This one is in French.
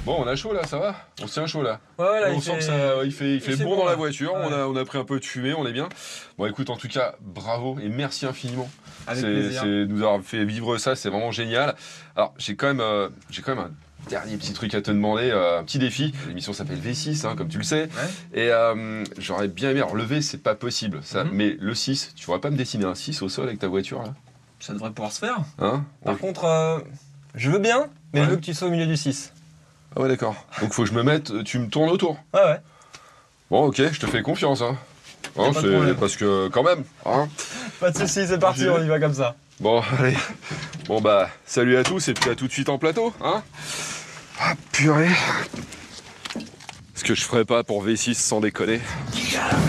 Bon, on a chaud là, ça va? On se tient chaud là. Ouais, là, on sent que il fait bon bon, dans la là. voiture, Ouais. on a pris un peu de fumée, on est bien. Bon écoute, en tout cas, bravo et merci infiniment. Avec plaisir. C'est nous avoir fait vivre ça, c'est vraiment génial. Alors j'ai quand même un dernier petit truc à te demander, un petit défi. L'émission s'appelle V6, hein, comme tu le sais. Ouais. Et j'aurais bien aimé, alors le V c'est pas possible, ça, mais le 6, tu pourrais pas me dessiner un 6 au sol avec ta voiture là? Ça devrait pouvoir se faire. Hein? Par contre, je veux bien, mais Ouais. je veux que tu sois au milieu du 6. Ah ouais d'accord. Donc faut que je me mette, tu me tournes autour. Ouais, ouais. Bon ok, je te fais confiance hein. Hein, pas de problème. parce que quand même, hein. Pas de soucis, c'est parti, J'y vais. on y va comme ça. Bon allez. Bon bah salut à tous et puis à tout de suite en plateau, hein. Ah purée. Ce que je ferais pas pour V6 sans déconner.